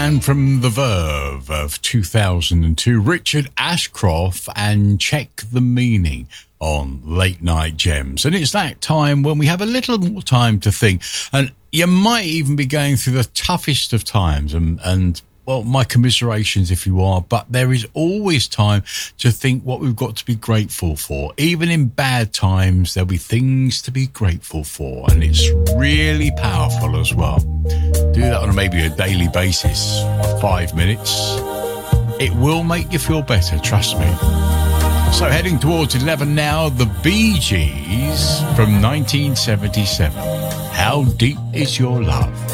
man from The Verve of 2002, Richard Ashcroft, and Check the Meaning on Late Night Gems. And it's that time when we have a little more time to think, and you might even be going through the toughest of times, and well, my commiserations if you are, but there is always time to think what we've got to be grateful for. Even in bad times, there'll be things to be grateful for, and it's really powerful as well. Do that on maybe a daily basis, 5 minutes. It will make you feel better, trust me. So heading towards 11 now, the Bee Gees from 1977. How Deep Is Your Love?